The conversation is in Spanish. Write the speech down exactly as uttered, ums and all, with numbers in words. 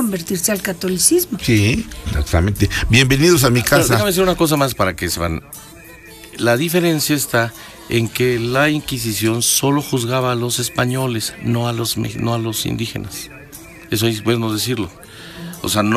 convertirse al catolicismo. Sí, exactamente. Bienvenidos a mi Pero casa. déjame decir una cosa más para que se van. La diferencia está en que la Inquisición solo juzgaba a los españoles, no a los, no a los indígenas. Eso es bueno decirlo. O sea, no